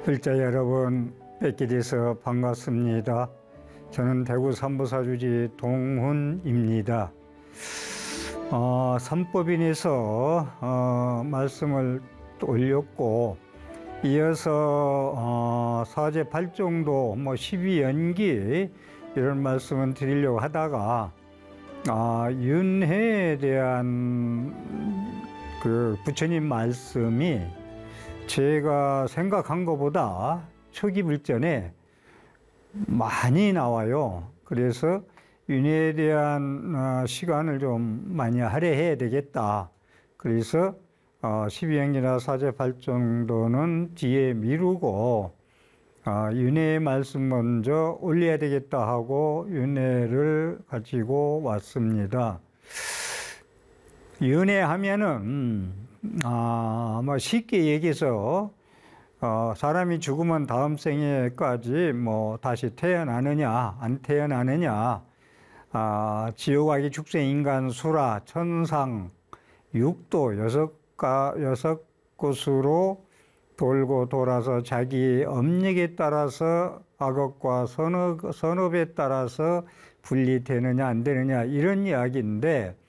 글자 여러분 뵙게 돼서 반갑습니다. 저는 대구 삼부사주지 동훈입니다. 삼법인에서 말씀을 올렸고 이어서 사제 8정도 12연기 이런 말씀을 드리려고 하다가 윤회에 대한 그 부처님 말씀이 제가 생각한 것보다 초기 불전에 많이 나와요. 그래서 윤회에 대한 시간을 좀 많이 할애해야 되겠다. 그래서 12연기나 사제 8정도는 뒤에 미루고 윤회의 말씀 먼저 올려야 되겠다 하고 윤회를 가지고 왔습니다. 윤회 하면은 아마 쉽게 얘기해서 사람이 죽으면 다음 생에까지 다시 태어나느냐 안 태어나느냐, 지옥 악의 축생 인간 수라 천상 육도 여섯 곳으로 돌고 돌아서 자기 업력에 따라서 악업과 선업에 따라서 분리되느냐 안 되느냐 이런 이야기인데,